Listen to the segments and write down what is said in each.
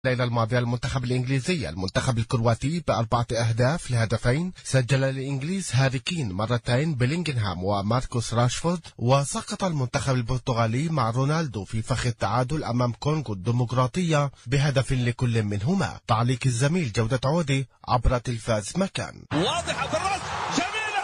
الليلة الماضية المنتخب الإنجليزي المنتخب الكرواتي ب4 أهداف لهدفين. سجل الإنجليز هاري كين مرتين بلينغهام وماركوس راشفورد، وسقط المنتخب البرتغالي مع رونالدو في فخ التعادل أمام كونغو الديمقراطية بهدف لكل منهما. تعليق الزميل جودة عودي عبر تلفاز مكان. واضحة في الرأس، جميلة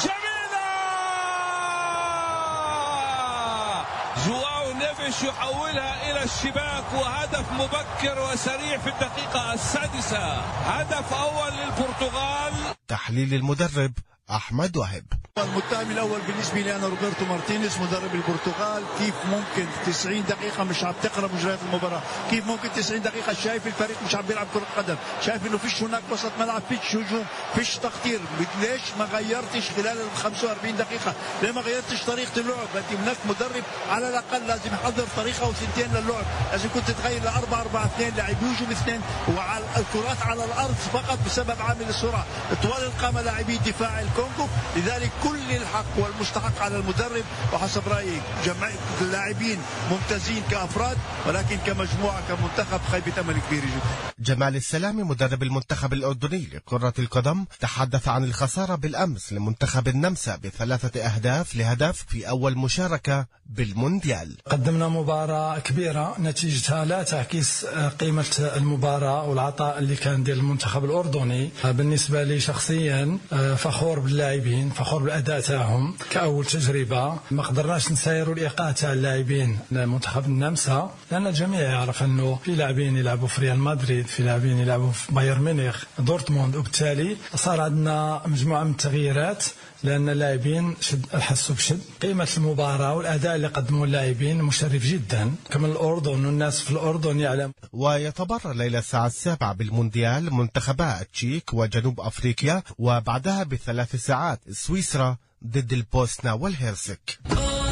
جواو نيفيش يحولها إلى الشباك، وهدف مبكر وسريع في الدقيقة 6. هدف أول للبرتغال. تحليل المدرب أحمد وهب. المتهم الأول بالنسبة لي أنا روبرتو مارتينيز مدرب البرتغال. كيف ممكن 90 دقيقة مش عم تقرأ مجريات المباراة؟ كيف ممكن 90 دقيقة شايف الفريق مش عم بيلعب كرة قدم؟ شايف إنه فيش هناك وسط ملعب، فيش هجوم، فيش تخطير. ليش ما غيرتش خلال ال 45 دقيقة؟ ليه ما غيرتش طريقة اللعب؟ أنت هناك مدرب على الأقل لازم يحضر طريقة أو ثنتين للعب، لازم كنت تغير ل 4-4-2، لاعب يهجم اثنين، وعلى الكرات على الأرض فقط بسبب عامل السرعة، طوال القامة لاعبي الدفاع الكونغو. لذلك كل الحق والمستحق على المدرب، وحسب رأيي اللاعبين ممتازين كأفراد، ولكن كمجموعة كمنتخب خيبة أمل كبيرة جدا. جمال السلامي مدرب المنتخب الأردني لكرة القدم تحدث عن الخسارة بالأمس لمنتخب النمسا ب3 أهداف لهدف في أول مشاركة بالمونديال. قدمنا مباراة كبيرة نتيجتها لا تعكس قيمة المباراة والعطاء اللي كان ديال المنتخب الأردني. بالنسبة لي شخصيا فخور باللاعبين، فخور بالأداء تاعهم كأول تجربة. ما قدرناش نسيروا الإيقاع تاع اللاعبين لمنتخب النمسا، لأن الجميع يعرف أنه في لاعبين يلعبوا في ريال مدريد، في لاعبين يلعبوا في بايرن ميونخ، دورتموند، وبالتالي صار عندنا مجموعة من التغييرات لأن اللاعبين حسوا بشد. قيمة المباراة والأداء اللي قدموا اللاعبين مشرف جدا، كمان الأردن والناس في الأردن يعلم. ويتبرر ليلة الساعة 7 بالمونديال منتخبا تشيك وجنوب أفريقيا، وبعدها ب3 ساعات سويسرا ضد البوسنة والهرسك.